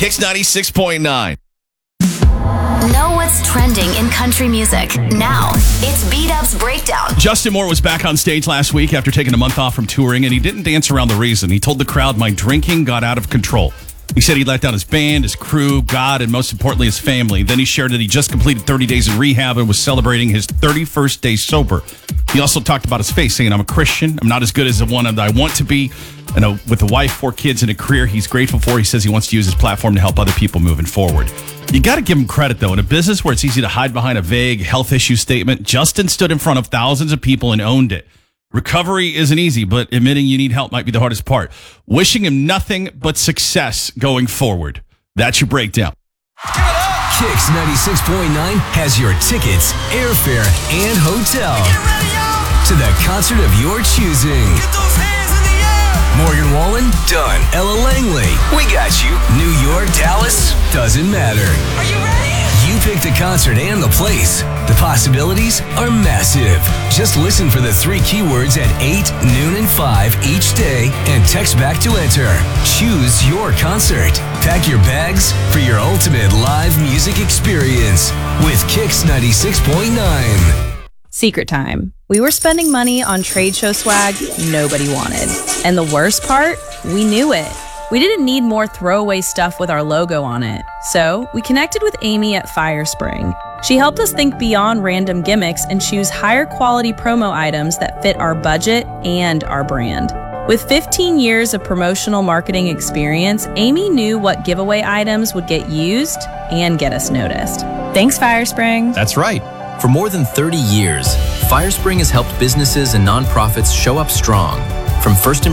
Kicks 96.9. Know what's trending in country music. Now, it's B-Dub's Breakdown. Justin Moore was back on stage last week after taking a month off from touring, and he didn't dance around the reason. He told the crowd, "My drinking got out of control." He said he let down his band, his crew, God, and most importantly, his family. Then he shared that he just completed 30 days in rehab and was celebrating his 31st day sober. He also talked about his faith, saying, "I'm a Christian. I'm not as good as the one that I want to be." And with a wife, 4 kids, and a career he's grateful for, he says he wants to use his platform to help other people moving forward. You got to give him credit, though. In a business where it's easy to hide behind a vague health issue statement, Justin stood in front of thousands of people and owned it. Recovery isn't easy, but admitting you need help might be the hardest part. Wishing him nothing but success going forward. That's your breakdown. Kicks 96.9 has your tickets, airfare, and hotel to the concert of your choosing. Morgan Wallen? Done. Ella Langley? We got you. New York, Dallas? Doesn't matter. Are you ready? You pick the concert and the place. The possibilities are massive. Just listen for the 3 keywords at 8, noon, and 5 each day and text back to enter. Choose your concert. Pack your bags for your ultimate live music experience with Kicks 96.9. Secret time. We were spending money on trade show swag nobody wanted. And the worst part, we knew it. We didn't need more throwaway stuff with our logo on it. So we connected with Amy at Firespring. She helped us think beyond random gimmicks and choose higher quality promo items that fit our budget and our brand. With 15 years of promotional marketing experience, Amy knew what giveaway items would get used and get us noticed. Thanks, Firespring. That's right. For more than 30 years, Firespring has helped businesses and nonprofits show up strong. From first